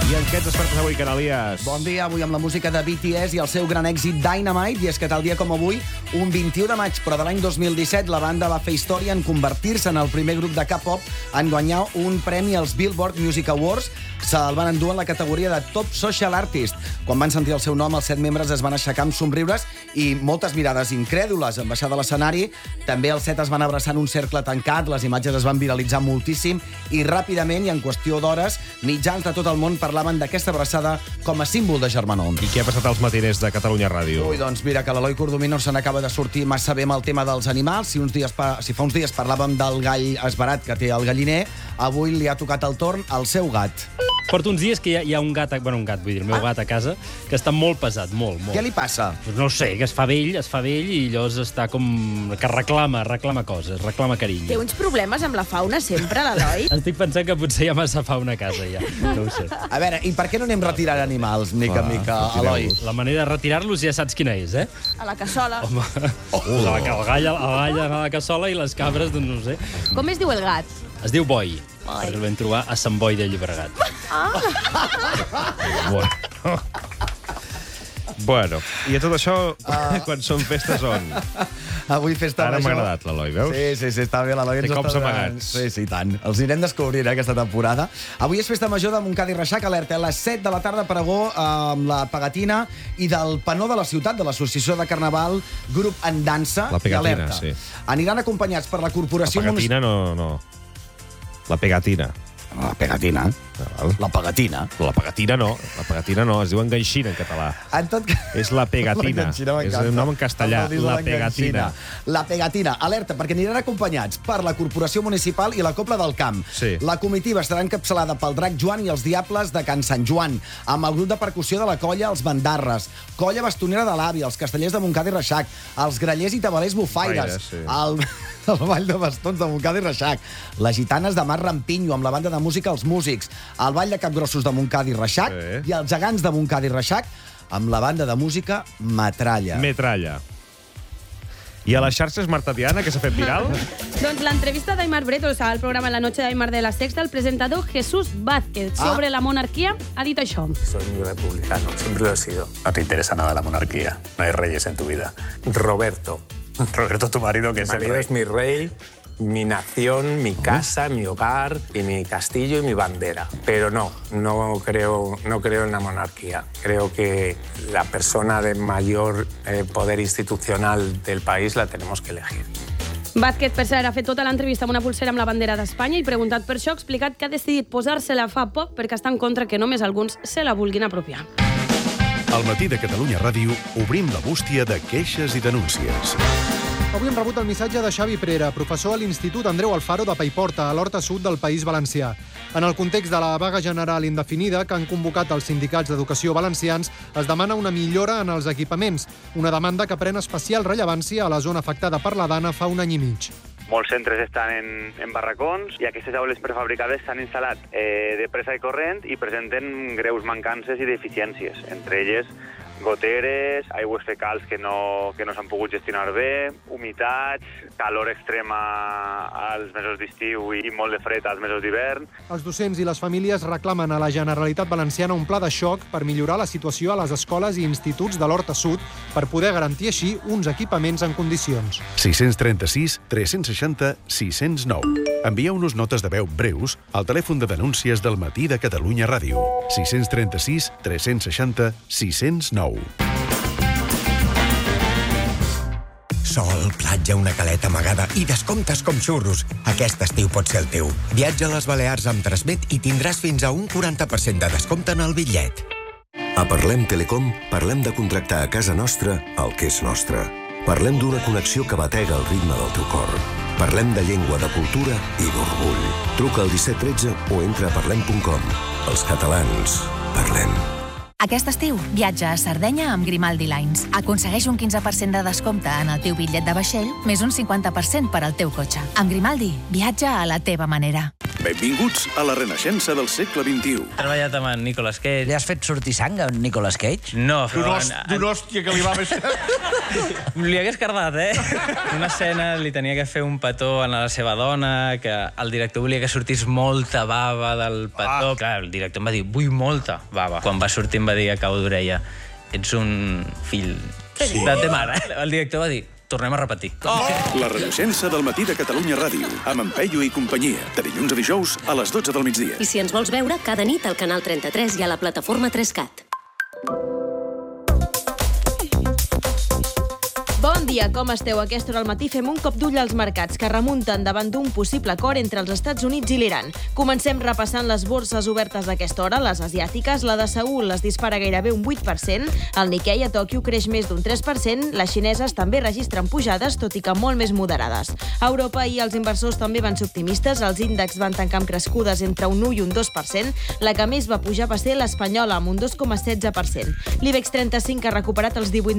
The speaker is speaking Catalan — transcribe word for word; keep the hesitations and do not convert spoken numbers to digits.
I en què et despertes avui, Canalies? Bon dia, avui amb la música de B T S i el seu gran èxit Dynamite. I és que tal dia com avui, un vint-i-u de maig, però de l'any dos mil disset, la banda va fer història en convertir-se en el primer grup de K-pop en guanyar un premi als Billboard Music Awards. Se'l van endur en la categoria de Top Social Artist. Quan van sentir el seu nom, els set membres es van aixecar amb somriures i moltes mirades incrèdules en baixar de l'escenari. També els set es van abraçar en un cercle tancat, les imatges es van viralitzar moltíssim i ràpidament, i en qüestió d'hores, mitjans de tot el món parlaven d'aquesta abraçada com a símbol de germanor. I què ha passat als matiners de Catalunya Ràdio? Ui, doncs mira, que l'Eloi Cordomí no se n'acaba de sortir massa bé amb el tema dels animals. Si, uns dies pa... si fa uns dies parlàvem del gall esbarat que té el galliner, avui li ha tocat el torn al seu gat. Porto uns dies que hi ha, hi ha un gat, bueno, un gat, vull dir, el meu Ah. gat a casa, que està molt pesat, molt, molt. Què li passa? Pues no ho sé, que es fa vell, es fa vell i llavors està com... que reclama, reclama coses, reclama carinyo. Té uns problemes amb la fauna sempre, l'Eloi? Estic pensant que potser hi ha massa fauna a casa, ja. No ho sé. A veure, i per què no anem retirant animals, mica en mica, Eloi? La manera de retirar-los ja saps quina és, eh? A la cassola. Home, oh. el, el, gall, el gall a la cassola i les cabres, doncs no ho sé. Com es diu el gat? Es diu Boi, Boi. perquè el vam trobar a Sant Boi de Llobregat. Ah. Bueno. Bueno, i a tot això, uh... quan són festes on? Avui festa Ara m'ha major. agradat l'Eloi, veus? Sí, sí, sí, està bé, l'Eloi ens Té cops està donant- amagats. Sí, sí, tant. Els anirem descobrint, eh, aquesta temporada. Avui és festa major de Montcada i Reixac, alerta a les set de la tarda, pregó amb la Pegatina i del Penó de la Ciutat, de l'Associació de Carnaval, grup en dansa. La Pegatina, i alerta. sí. Aniran acompanyats per la La Corporació pegatina no, no. La pegatina. La Pegatina. Val? La Pegatina. La pegatina no. La pegatina no. Es diu enganxina en català. En tot cas... És la pegatina. L'enganxina És m'encanta. un nom en castellà. El nom La de l'enganxina. pegatina. La Pegatina. Alerta, perquè aniran acompanyats per la Corporació Municipal i la Cobla del Camp. Sí. La comitiva estarà encapçalada pel Drac Joan i els Diables de Can Sant Joan, amb el grup de percussió de la colla Els Bandarres, colla bastonera de l'Avi, els castellers de Montcada i Reixac, els grallers i tabalers bufaires, Bufaires, sí. el, el ball de bastons de Montcada i Reixac, les gitanes de Mar Rampinyo, amb la banda de música Els Músics, el ball de Capgrossos de Montcada i Reixac, Sí. i els gegants de Montcada i Reixac, amb la banda de música Metralla. Metralla. I a les xarxes Marta Diana, que s'ha fet viral? Doncs l'entrevista d'Aimar Bretos al programa La Noche d'Aimar de la Sexta, el presentador Jesús Vázquez Ah. sobre la monarquía ha dit això. Soy muy republicano, siempre lo he sido. No te interesa nada la monarquía, no hay reyes en tu vida. Roberto. Roberto, tu marido, que Mi es el marido rey. es mi rey, mi nación, mi casa, mi hogar, y mi castillo y mi bandera. Pero no, no creo, no creo en la monarquía. Creo que la persona de mayor eh, poder institucional del país la tenemos que elegir. Vázquez, per cert, ha fet tota l'entrevista amb una pulsera amb la bandera d'Espanya i preguntat per això ha explicat que ha decidit posar-se-la fa poc perquè està en contra que només alguns se la vulguin apropiar. Al matí de Catalunya Ràdio obrim la bústia de queixes i denúncies. Avui hem rebut el missatge de Xavi Prera, professor a l'Institut Andreu Alfaro de Paiporta, a l'Horta Sud del País Valencià. En el context de la vaga general indefinida que han convocat els sindicats d'educació valencians, es demana una millora en els equipaments, una demanda que pren especial rellevància a la zona afectada per la Dana fa un any i mig. Molts centres estan en, en barracons i aquestes aules prefabricades s'han instal·lat eh, de pressa i corrent i presenten greus mancances i deficiències, entre elles goteres, aigües fecals que no, que no s'han pogut gestionar bé, humitats, calor extrema als mesos d'estiu i molt de fred als mesos d'hivern. Els docents i les famílies reclamen a la Generalitat Valenciana un pla de xoc per millorar la situació a les escoles i instituts de l'Horta Sud per poder garantir així uns equipaments en condicions. sis tres sis, tres seixanta, sis zero nou. Envieu-nos notes de veu breus al telèfon de denúncies del matí de Catalunya Ràdio. sis tres sis, tres seixanta, sis zero nou. Sol, platja, una caleta amagada i descomptes com xurros. Aquest estiu pot ser el teu. Viatja a les Balears amb Transmet i tindràs fins a un quaranta per cent de descompte en el bitllet. A Parlem Telecom parlem de contractar a casa nostra el que és nostre. Parlem d'una connexió que batega el ritme del teu cor. Parlem de llengua, de cultura i d'orgull. Truca al disset tretze o entra a parlem punt com. Els catalans, parlem. Aquest estiu, viatja a Sardenya amb Grimaldi Lines. Aconsegueix un quinze per cent de descompte en el teu bitllet de vaixell, més un cinquanta per cent per al teu cotxe. Amb Grimaldi, viatja a la teva manera. Benvinguts a la renaixença del segle vint-i-u. He treballat amb en Nicolas Cage. Li has fet sortir sang a en Nicolas Cage? No, però... D'una hòstia que li va baixar. Li hagués cardat, eh? Una escena li tenia que fer un petó a la seva dona, que el director volia que sortís molta bava del petó. Ah. Clar, el director em va dir, vull molta bava. Quan va sortir em va dir a cau d'orella, ets un fill sí. de te mare. El director va dir, tornem a repetir. Oh! La renaixença del matí de Catalunya Ràdio, amb en Peyu i companyia, de dilluns a dijous a les dotze del migdia. I si ens vols veure, cada nit al canal trenta-tres i a la plataforma tres cat. Bon dia, com esteu? A aquesta hora al matí fem un cop d'ull als mercats que remunten davant d'un possible acord entre els Estats Units i l'Iran. Comencem repassant les borses obertes d'aquesta hora, les asiàtiques. La de Seül es dispara gairebé un vuit per cent, el Nikkei a Tòquio creix més d'un tres per cent, les xineses també registren pujades, tot i que molt més moderades. A Europa i els inversors també van ser optimistes, els índexs van tancar amb crescudes entre un u i un dos per cent, la que més va pujar va ser l'espanyola, amb un dos coma setze per cent. L'IBEX trenta-cinc ha recuperat els divuit